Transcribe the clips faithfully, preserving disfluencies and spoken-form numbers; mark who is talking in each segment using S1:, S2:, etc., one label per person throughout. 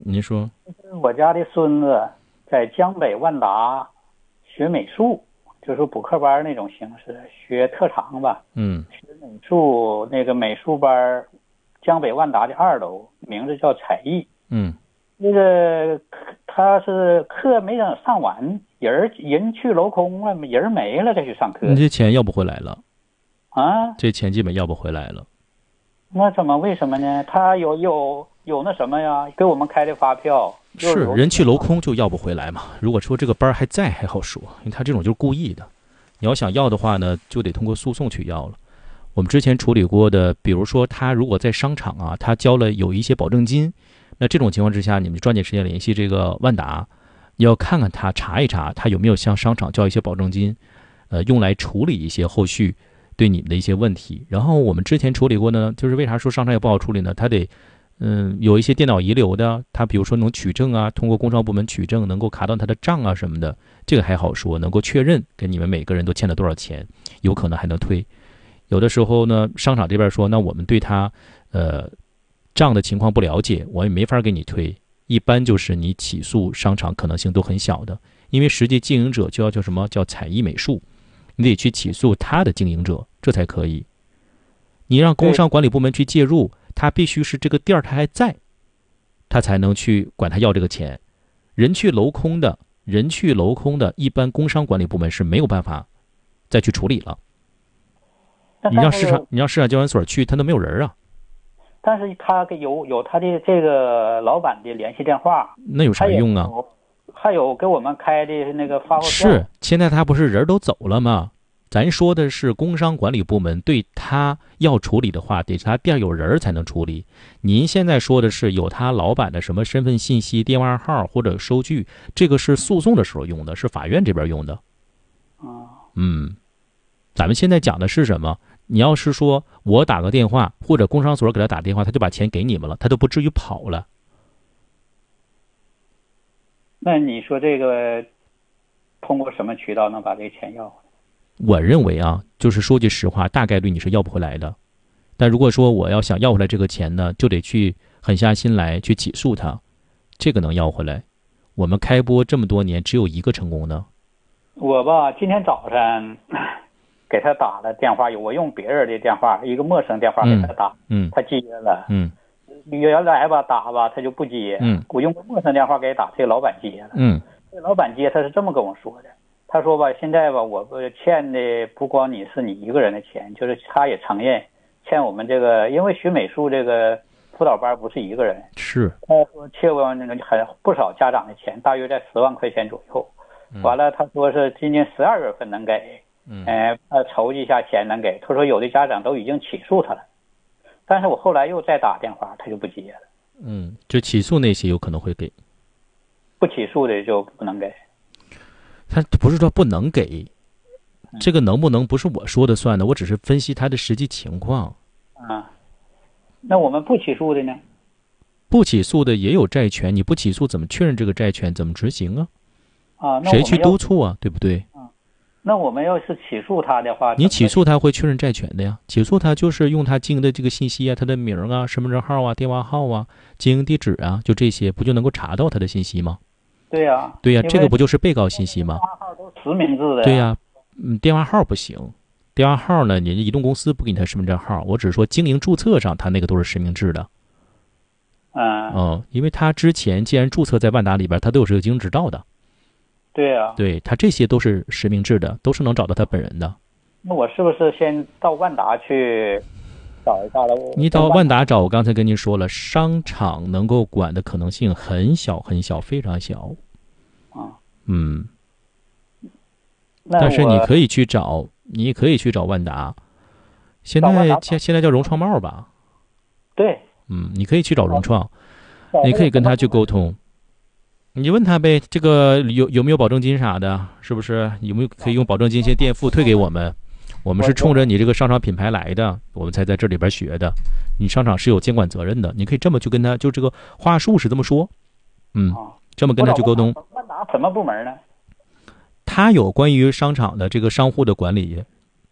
S1: 您说。
S2: 我家的孙子在江北万达学美术，就是补课班那种形式，学特长吧。
S1: 嗯
S2: 学美术那个美术班，江北万达的二楼，名字叫彩艺。
S1: 嗯，
S2: 那个他是课没等上完，人人去楼空了，人没了再去上课
S1: 你这钱要不回来了，
S2: 啊？
S1: 这钱基本要不回来了。
S2: 那怎么为什么呢？他有有有那什么呀？给我们开的发票
S1: 是人去楼空就要不回来嘛。如果说这个班还在还好说，因为他这种就是故意的。你要想要的话呢，就得通过诉讼去要了。我们之前处理过的，比如说他如果在商场啊，他交了有一些保证金，那这种情况之下，你们抓紧时间联系这个万达，你要看看他查一查，他有没有向商场交一些保证金，呃，用来处理一些后续对你们的一些问题。然后我们之前处理过呢，就是为啥说商场也不好处理呢？他得嗯，有一些电脑遗留的，他比如说能取证啊，通过工商部门取证，能够卡到他的账啊什么的，这个还好说，能够确认跟你们每个人都欠了多少钱，有可能还能推。有的时候呢，商场这边说，那我们对他呃账的情况不了解，我也没法给你推。一般就是你起诉商场可能性都很小的，因为实际经营者就要叫什么叫彩艺美术，你得去起诉他的经营者，这才可以。你让工商管理部门去介入，他必须是这个店儿他还在，他才能去管他要这个钱。人去楼空的，人去楼空的，一般工商管理部门是没有办法再去处理了。你让市场，你让市场交易所去，他都没有人啊。
S2: 但是他有有他的这个老板的联系电话，
S1: 那有啥用啊？
S2: 还有给我们开的那个发货票。
S1: 是，现在他不是人都走了吗？咱说的是工商管理部门对他要处理的话，得是他店有人才能处理。您现在说的是有他老板的什么身份信息、电话号或者收据，这个是诉讼的时候用的，是法院这边用的。嗯，咱们现在讲的是什么？你要是说我打个电话，或者工商所给他打电话，他就把钱给你们了，他都不至于跑了。
S2: 那你说这个通过什么渠道能把这个钱要回来？
S1: 我认为啊，就是说句实话，大概率你是要不回来的。但如果说我要想要回来这个钱呢，就得去狠下心来去起诉他，这个能要回来。我们开播这么多年，只有一个成功的。
S2: 我吧，今天早上给他打了电话，我用别人的电话，一个陌生电话给他打，
S1: 嗯，
S2: 他接了，
S1: 嗯，
S2: 原来吧打吧他就不接，
S1: 嗯，
S2: 我用陌生电话给他打，这个老板接了，
S1: 嗯，
S2: 这个老板接他是这么跟我说的，他说吧，现在吧我欠的不光你是你一个人的钱，就是他也承认欠我们这个，因为学美术这个辅导班不是一个人，
S1: 是，
S2: 他说欠我那个很不少家长的钱，大约在十万块钱左右，完了他说是今年十二月份能给。
S1: 嗯，
S2: 呃，筹集一下钱能给。他说有的家长都已经起诉他了，但是我后来又再打电话，他就不接了。
S1: 嗯，就起诉那些有可能会给，
S2: 不起诉的就不能给。
S1: 他不是说不能给，这个能不能不是我说的算的，我只是分析他的实际情况。
S2: 啊，那我们不起诉的呢？
S1: 不起诉的也有债权，你不起诉怎么确认这个债权？怎么执行啊？
S2: 啊，那
S1: 谁去督促啊？对不对？
S2: 那我们要是起诉他的话，
S1: 你起诉他会确认债权的呀。起诉他就是用他经营的这个信息啊，他的名啊、身份证号啊、电话号啊、经营地址啊，就这些，不就能够查到他的信息吗？
S2: 对呀、啊，
S1: 对呀、啊，这个不就是被告信息吗？
S2: 电话号都实名制的呀。
S1: 对呀、啊，嗯，电话号不行，电话号呢，人家移动公司不给你他身份证号，我只是说经营注册上他那个都是实名制的。
S2: 嗯
S1: 嗯，因为他之前既然注册在万达里边，他都有这个经营执照的。
S2: 对呀、啊，
S1: 对他这些都是实名制的，都是能找到他本人的。
S2: 那我是不是先到万达去找一下了？
S1: 你到万达找，我刚才跟您说了，商场能够管的可能性很小很小，非常小。
S2: 啊，
S1: 嗯。但是你可以去找，你可以去找万达。现在现现在叫融创帽吧？
S2: 对。
S1: 嗯，你可以去找融创，你可以跟他去沟通。你问他呗，这个有有没有保证金啥的？是不是有没有可以用保证金先垫付退给我们？我们是冲着你这个商场品牌来的，我们才在这里边学的。你商场是有监管责任的，你可以这么去跟他，就这个话术是这么说，嗯，这么跟他去沟通。
S2: 万达什么部门呢？
S1: 他有关于商场的这个商户的管理，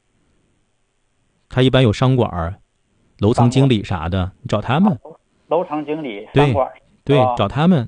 S1: 他一般有商管、楼层经理啥的，你找他们。
S2: 楼层经理、商管。
S1: 对
S2: 啊，
S1: 找他们，